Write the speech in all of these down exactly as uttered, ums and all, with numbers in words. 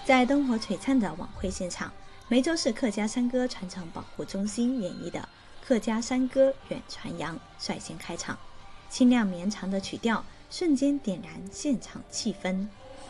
在灯火璀璨的晚会现场，梅州市客家山歌传承保护中心演绎的客家山歌远传扬率先开场，清亮绵长的曲调瞬间点燃现场气氛。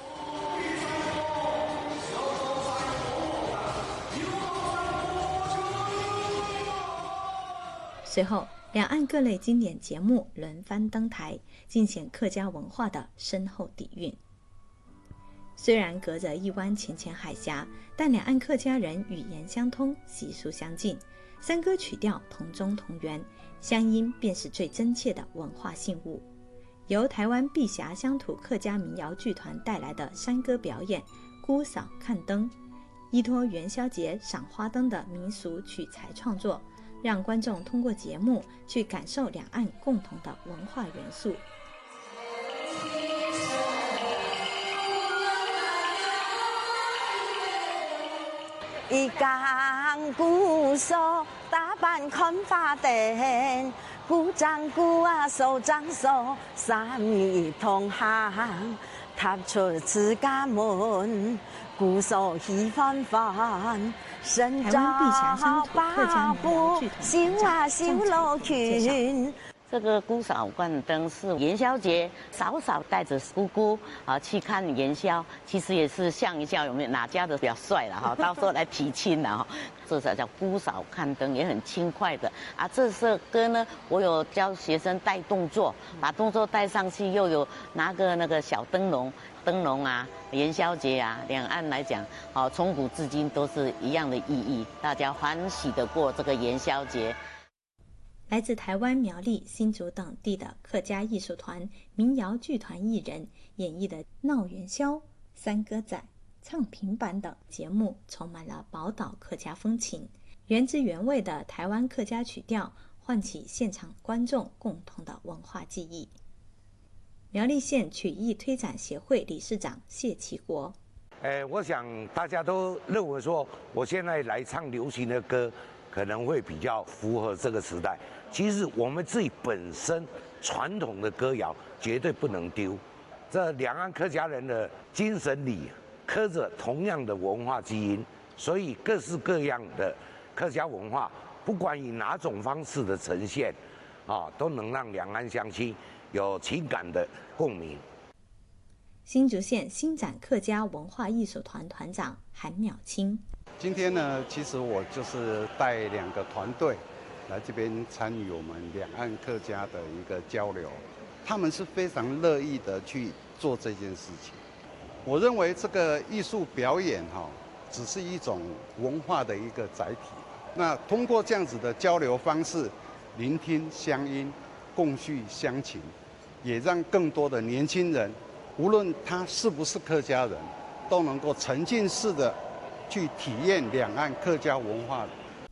随后，两岸各类经典节目轮番登台，尽显客家文化的深厚底蕴。虽然隔着一湾浅浅海峡，但两岸客家人语言相通，习俗相近，山歌曲调同宗同源，乡音便是最真切的文化信物。由台湾碧霞乡土客家民谣剧团带来的山歌表演《姑嫂看灯》，依托元宵节赏花灯的民俗取材创作，让观众通过节目去感受两岸共同的文化元素。 一竿姑嫂打扮看花灯，姑丈姑啊手掌手，三米同行，踏出自家门，姑嫂喜欢欢，身着八步，绣啊绣楼裙。 这个姑嫂灌灯是元宵节，嫂嫂带着姑姑啊去看元宵，其实也是像一下有没有哪家的比较帅了哈，到时候来提亲了哈。这才叫姑嫂看灯，也很轻快的啊。这首歌呢，我有教学生带动作，把动作带上去，又有拿个那个小灯笼，灯笼啊，元宵节啊，两岸来讲，哦，从古至今都是一样的意义，大家欢喜的过这个元宵节。 来自台湾、苗栗、新竹等地的客家艺术团、民谣剧团艺人演绎的《闹元宵》《三歌仔》《唱平板》等节目，充满了宝岛客家风情。原汁原味的台湾客家曲调，唤起现场观众共同的文化记忆。苗栗县曲艺推展协会理事长谢其国： 哎，我想大家都认为说，我现在来唱流行的歌，可能会比较符合这个时代。其实我们自己本身传统的歌谣绝对不能丢，这两岸客家人的精神里刻着同样的文化基因，所以各式各样的客家文化，不管以哪种方式的呈现，啊，都能让两岸乡亲有情感的共鸣。 新竹县新展客家文化艺术团团长韩淼清： 今天呢，其实我就是带两个团队来这边参与我们两岸客家的一个交流，他们是非常乐意的去做这件事情。我认为这个艺术表演哈、哦，只是一种文化的一个载体。那通过这样子的交流方式，聆听乡音，共叙乡情，也让更多的年轻人，无论他是不是客家人，都能够沉浸式的去体验两岸客家文化。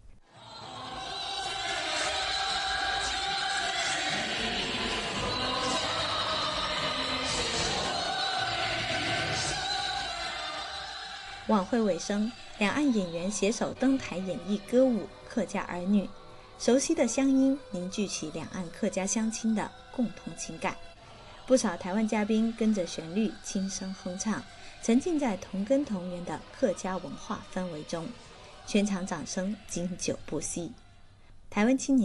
晚会尾声，两岸演员携手登台演绎歌舞《客家儿女》，熟悉的乡音凝聚起两岸客家乡亲的共同情感。不少台湾嘉宾跟着旋律轻声哼唱，沉浸在同根同源的客家文化氛围中，全场掌声经久不息。台湾青年